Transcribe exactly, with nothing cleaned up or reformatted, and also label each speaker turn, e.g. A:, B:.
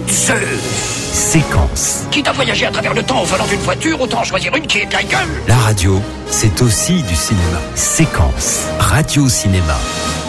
A: de Zeus.
B: Séquence.
A: Quitte à voyager à travers le temps au volant d'une voiture, autant en choisir une qui est de la gueule.
B: La radio, c'est aussi du cinéma. Séquence. Radio-cinéma.